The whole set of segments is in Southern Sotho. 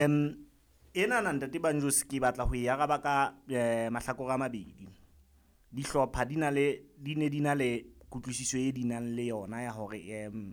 Ena ntate Banjos ke batla ho e araba ka mahlakore a mabedi. Dihlopha di ne di na le kutlwisiso e di nang le yona ya hore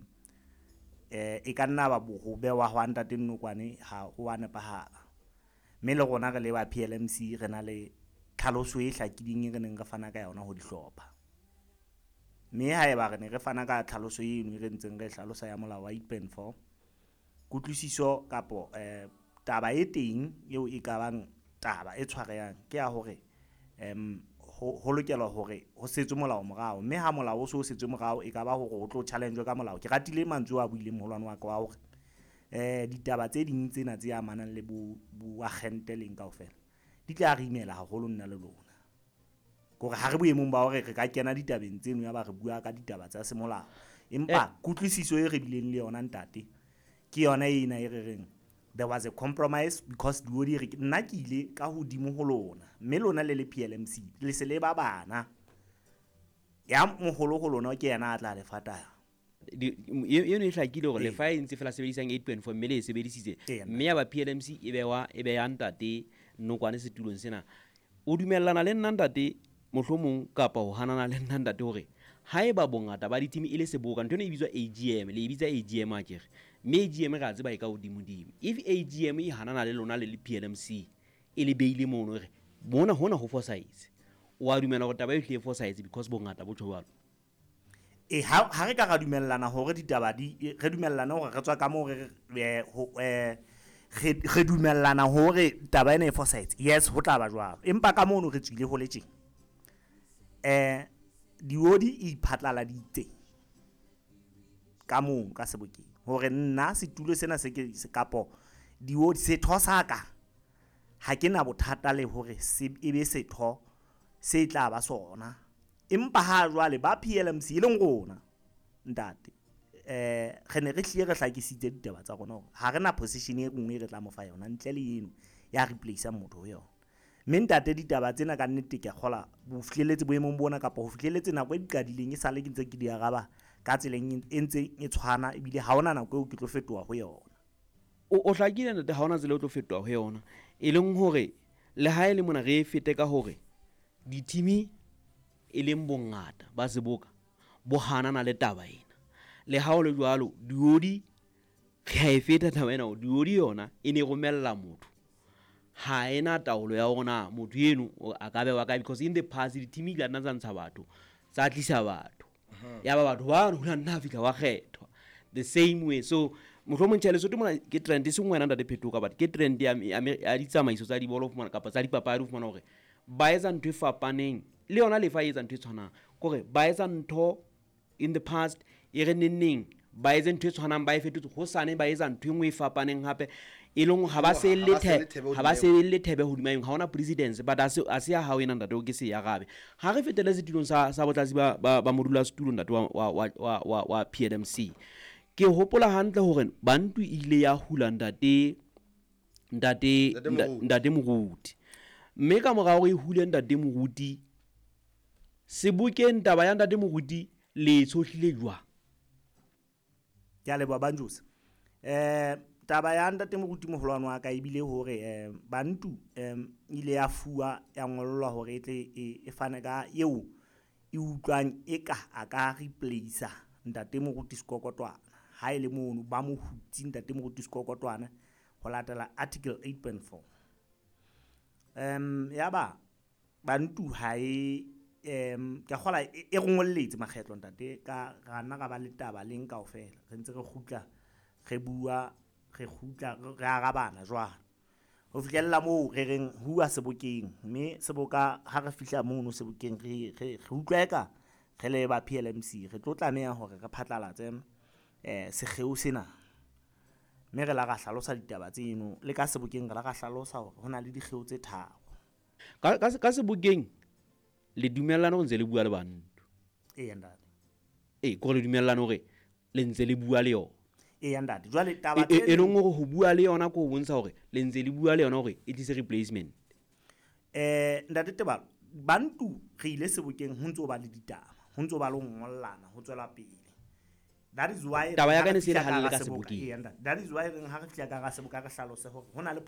e ka nna ba bohobe wa hwa ntate Nnokwane ha ho wa nepahala. Mme le rona re le ba PLMC re na le tlhaloso e hlakileng e re neng re fana ka yona ho dihlopha. Mme haeba re ne re fana ka tlhaloso eno e re ntseng re hlalosa ya molao wa 8.4, kutlwisiso kapo taba e teng eo e ka bang taba e tshwarehang ke ya hore ho lokela hore ho setswe molao morao, mme ha molao o so setswe morao e ka ba hore o tlo challenge ka molao. Ke ratile mantswe a buile moholwane wa ka wa hore ditaba tse ding tsena tse amanang le bo agente leng kaofela di tla re imela haholo nna le lona, gore ha re boemong ba hore re ka kena ditabeng tseno ya ba re bua ka ditaba tsa semolao. Empa kutlwisiso e re bileng le yona ntate ke yona ena e re reng there was a compromise because diodi re nna ke ile ka hodimo ho lona, mme lona le PLMC le se le ba bana ya moholo ho lona ke yena a tla le fataya eno e hlakile hore le fa e ntse fela sebedisang 8.4 mme le e sebedisitse, mme ya ba PLMC e be ya ntate Nnokwane setulong sena. O dumellana le nna ntate mohlomong kapa ho hanana le nna ntate hore haeba bongata ba ditimi e le seboka, ntho e bitswa AGM, le bitsa AGM akere, mme AGM ga tseba e ka hodimo. If AGM e hanana le lona le PLMC e le beile mono re bona hona ho fosahetse, wa dumela hore taba e hle e fosahetse because bongata bo tjho jwalo? Ha re ka ra dumellana hore ditaba re dumellana hore re tswa ka moo re dumellana hore taba ena e fosahetse, yes ho tla ba jwalo. Empa ka mono re tswile ho le tjena diodi iphatlaladitse ka moo ka Sebokeng hore nna setulo sena se kapo diodi setho sa ka ha ke na bothata le hore e be setho se tla ba sona. Empa ha jwale ba PLMC e leng rona ntate re ne re hlile re hlakisitse ditaba tsa rona hore ha re na position e nngwe re tla mo fa yona ntle le eno ya replace motho ho yona. Mme ntate ditaba tsena ka nnete ke kgola bo fihlelletse boemong bona kapa ho fihlelletse nako e diqadileng e sale ke ntse ke di araba ka tseleng e ntse e tshwana ebile ha ona nako eo ke tlo fetoha ho yona. O hlakile ntate, ha ona tsela o tlo fetoha ho yona, e leng hore le hae le mona re fete ka hore ditimi e leng bongata ba seboka bo hanana le taba ena. Le ha o le jwalo diodi re e feta taba ena, diodi yona e ne romella motho ha ena taolo ya ona motho eno a ka be wa ka, because in the past ditimi la nna tsa ntsha batho tsa tlisa batho ya ba batho ba hona nna fika wa kgethwa the same way. So mohlomong tshele soto mona ke trend e seng wena ntate Phetoka, but ke trend ya ditsamaiso tsa dibolo fumana kapa tsa dipapadi fumana hore ba etsa ntho e fapaneng le yona le fa etsa ntho e tshwanang, kore ba etsa ntho in the past e re nenneng ba etsa ntho e tshwanang ba e fetotse ho sane ba etsa ntho e nngwe e fapaneng hape e leng ha ba se le thebe hodima eng ha ona presidents, but a se ya hao ena ntate o ke se ya gabe. Ha re fetele setulong sa botlatsi ba modula setulo ntate wa PLMC, ke hopola hantle hore Bantu ile ya hula ntate Moruti, mme ka mora hore e hule ntate Moruti Sebokeng taba ya ntate Moruti le tshohlile jwang? Ke a leboha Banjos. Taba ya ntate Moruti moholwane wa ka ebile hore Bantu ile ya fuwa ya ngollwa hore e tle e fane ka eo e utlwang eka a ka replace ntate Moruti Sekokotwana ha ile mono ba mo hutsi ntate Moruti Sekokotwana ho latela article 8.4. Yaba Bantu ha e ke kgola e rongolletse makgetlo ntate ka rana ga ba le taba leng kaofela re ntse re khutla re bua re khutla re arabana jwalo ho fihlella moo re reng hua Sebokeng, mme Seboka ha re fihla mono Sebokeng re utlwa eka re le ba PLMC re tlo tlameha hore re phatlalatse sekgeo sena, mme re la ga hlalosa ditaba tseno le ka Sebokeng re la ga hlalosa hore hona le dikgeo tse tharo ka Sebokeng le dumellana ho ntse le bua le Bantu. Ntate ko le dumellana hore le ntse le bua le yona ntate jwale taba tsena e leng hore ho bua le yona ko ho bontsha hore le ntse le bua le yona hore it is a replacement. Ntate Tebalo Bantu re ile Sebokeng ho ntso ba le ditaba ho ntso ba le ngollana ho tswela pele that is why Taba ya ha ka re ne se e le fihla ka halele hara ka Seboka, Sebokeng. that is why ha re fihla ka hara Seboka re hlalose hore ho na le